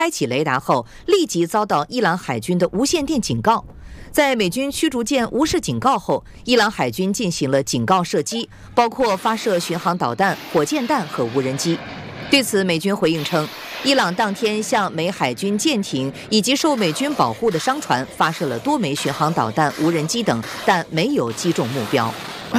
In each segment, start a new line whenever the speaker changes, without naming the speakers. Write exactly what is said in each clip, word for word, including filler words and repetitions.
开启雷达后，立即遭到伊朗海军的无线电警告。在美军驱逐舰无视警告后，伊朗海军进行了警告射击，包括发射巡航导弹、火箭弹和无人机。对此，美军回应称，伊朗当天向美海军舰艇以及受美军保护的商船发射了多枚巡航导弹、无人机等，但没有击中目标。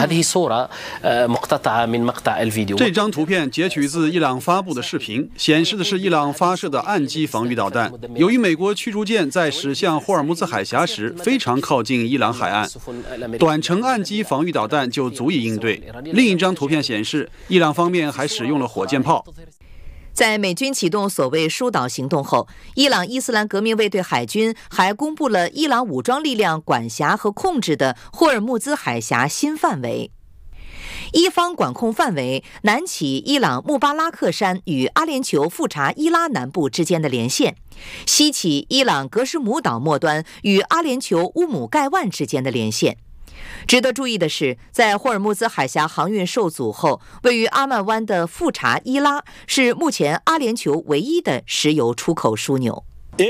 这张图片截取自伊朗发布的视频，显示的是伊朗发射的岸基防御导弹。由于美国驱逐舰在驶向霍尔木兹海峡时非常靠近伊朗海岸，短程岸基防御导弹就足以应对。另一张图片显示，伊朗方面还使用了火箭炮。
在美军启动所谓疏导行动后，伊朗伊斯兰革命卫队海军还公布了伊朗武装力量管辖和控制的霍尔木兹海峡新范围。伊方管控范围南起伊朗穆巴拉克山与阿联酋富查伊拉南部之间的连线，西起伊朗格什姆岛末端与阿联酋乌姆盖万之间的连线。值得注意的是，在霍尔木兹海峡航运受阻后，位于阿曼湾的富查伊拉是目前阿联酋唯一的石油出口枢纽。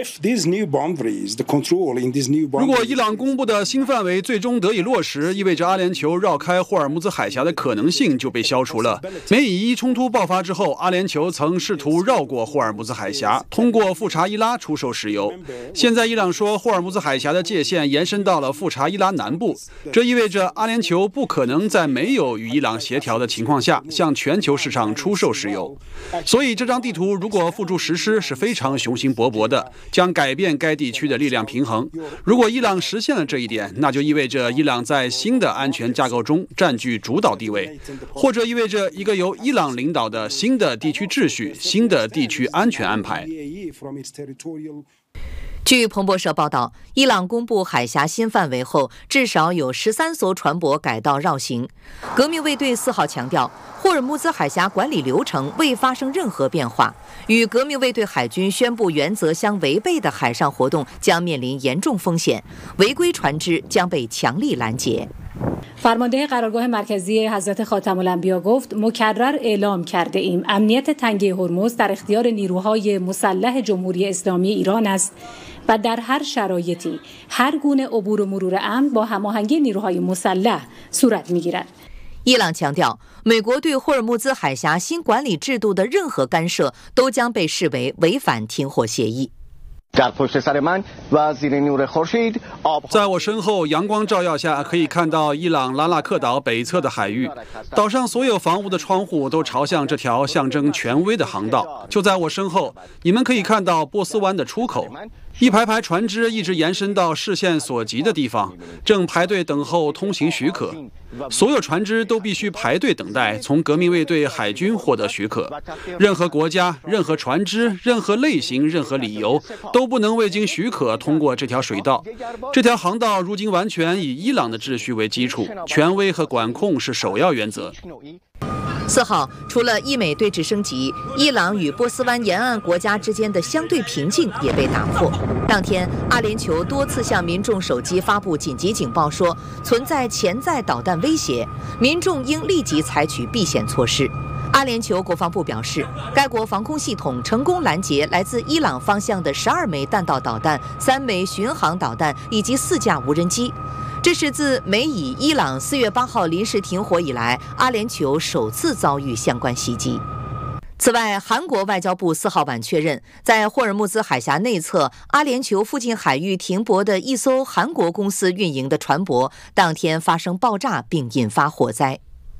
如果伊朗公布的新范围最终得以落实，意味着阿联酋绕开霍尔木兹海峡的可能性就被消除了。美以伊冲突爆发之后，阿联酋曾试图绕过霍尔木兹海峡，通过富查伊拉出售石油。现在伊朗说霍尔木兹海峡的界限延伸到了富查伊拉南部，这意味着阿联酋不可能在没有与伊朗协调的情况下向全球市场出售石油。所以这张地图如果付诸实施，是非常雄心勃勃的，将改变该地区的力量平衡。如果伊朗实现了这一点，那就意味着伊朗在新的安全架构中占据主导地位，或者意味着一个由伊朗领导的新的地区秩序、新的地区安全安排。
据彭博社报道，伊朗公布海峡新范围后，至少有十三艘船舶改道绕行。革命卫队四号强调，霍尔木兹海峡管理流程未发生任何变化，与革命卫队海军宣布原则相违背的海上活动将面临严重风险，违规船只将被强力拦截。
فرمانده قرارگاه مرکزی حضرت خاتم الانبیا گفت مکرر اعلام کرده ایم امنیت تنگه هرمز در اختیار نیروهای مسلح جمهوری اسلامی ایران است و در هر شرایطی هر گونه عبور و مرور امن با هماهنگی نیروهای مسلح صورت می‌گیرد。
伊朗强调，美国对霍尔木兹海峡新管理制度的任何干涉都将被视为违反停火协议。
在我身后，阳光照耀下，可以看到伊朗拉纳克岛北侧的海域。岛上所有房屋的窗户都朝向这条象征权威的航道。就在我身后，你们可以看到波斯湾的出口。一排排船只一直延伸到视线所及的地方，正排队等候通行许可。所有船只都必须排队等待从革命卫队海军获得许可。任何国家、任何船只、任何类型、任何理由都不能未经许可通过这条水道。这条航道如今完全以伊朗的秩序为基础，权威和管控是首要原则。
四号，除了伊美对峙升级，伊朗与波斯湾沿岸国家之间的相对平静也被打破。当天，阿联酋多次向民众手机发布紧急警报，说存在潜在导弹威胁，民众应立即采取避险措施。阿联酋国防部表示，该国防空系统成功拦截来自伊朗方向的十二枚弹道导弹、三枚巡航导弹以及四架无人机。这是自美以伊朗四月八号临时停火以来，阿联酋首次遭遇相关袭击。此外，韩国外交部四号晚确认，在霍尔木兹海峡内侧阿联酋附近海域停泊的一艘韩国公司运营的船舶，当天发生爆炸并引发火灾。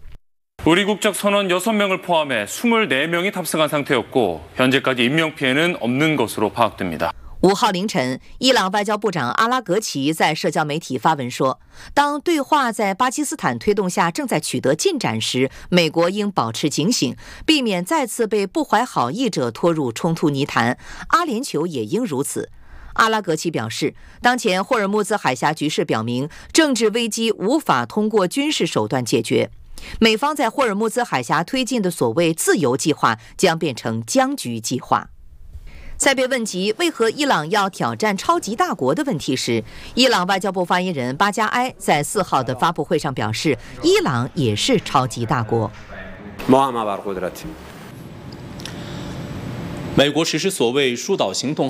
우리국적선원여섯명을포함해 스물네 명이 탑승한 상태였고 현재까지 인명피해는 없는 것으로 파악됩니다。
五号凌晨，伊朗外交部长阿拉格齐在社交媒体发文说，当对话在巴基斯坦推动下正在取得进展时，美国应保持警醒，避免再次被不怀好意者拖入冲突泥潭，阿联酋也应如此。阿拉格齐表示，当前霍尔木兹海峡局势表明，政治危机无法通过军事手段解决，美方在霍尔木兹海峡推进的所谓自由计划将变成僵局计划。在被问及为何伊朗要挑战超级大国的问题时，伊朗外交部发言人巴加埃在四号的发布会上表示，伊朗也是超级大国。
美国实施所谓疏导行动